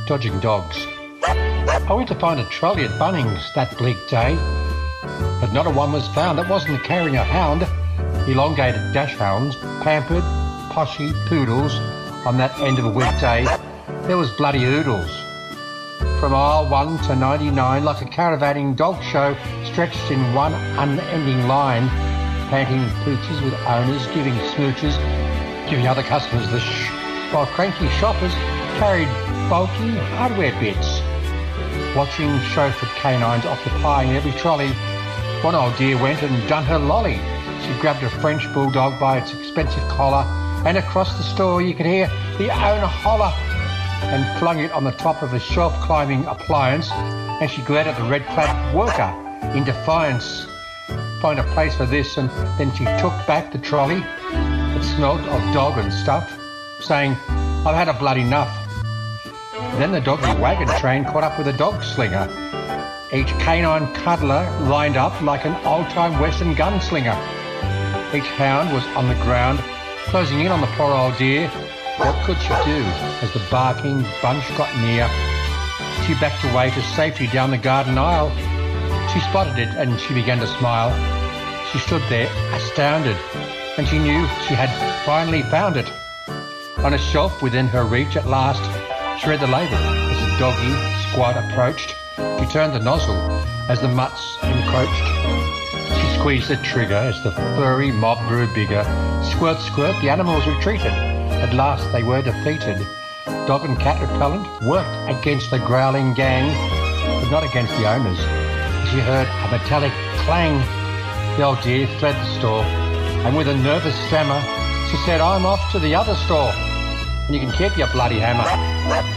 dodging dogs. I went to find a trolley at Bunnings that bleak day, but not a one was found that wasn't carrying a hound. Elongated dash hounds, pampered, poshy poodles. On that end of a weekday, there was bloody oodles. From aisle 1 to 99, like a caravanning dog show, stretched in one unending line, panting pooches with owners, giving smooches, giving other customers the while cranky shoppers carried bulky hardware bits. Watching chauffeured canines occupying every trolley, one old dear went and done her lolly. She grabbed a French bulldog by its expensive collar, and across the store you could hear the owner holler, and flung it on the top of a shelf-climbing appliance, and she glared at the red-clad worker in defiance. Find a place for this, and then she took back the trolley that smelt of dog and stuff, saying, "I've had a bloody enough." Then the doggy wagon train caught up with a dog slinger, each canine cuddler lined up like an old-time western gunslinger. Each hound was on the ground, closing in on the poor old dear. What could she do as the barking bunch got near? She backed away to safety down the garden aisle. She spotted it and she began to smile. She stood there astounded, and she knew she had finally found it. On a shelf within her reach at last, she read the label as the doggy squad approached. She turned the nozzle as the mutts encroached. She squeezed the trigger as the furry mob grew bigger. Squirt, squirt, the animals retreated. At last they were defeated. Dog and cat repellent worked against the growling gang, but not against the owners. She heard a metallic clang. The old dear fled the store, and with a nervous stammer, she said, "I'm off to the other store, and you can keep your bloody hammer."